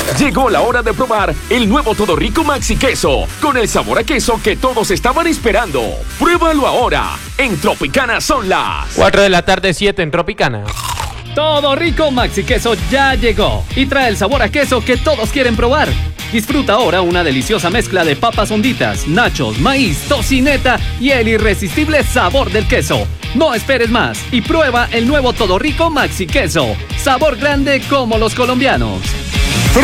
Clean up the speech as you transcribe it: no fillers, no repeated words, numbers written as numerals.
Llegó la hora de probar el nuevo Todo Rico Maxi Queso, con el sabor a queso que todos estaban esperando. Pruébalo ahora. En Tropicana son las 4 de la tarde, 7 en Tropicana. Todo Rico Maxi Queso ya llegó y trae el sabor a queso que todos quieren probar. Disfruta ahora una deliciosa mezcla de papas honditas, nachos, maíz, tocineta y el irresistible sabor del queso. No esperes más y prueba el nuevo Todo Rico Maxi Queso. Sabor grande como los colombianos.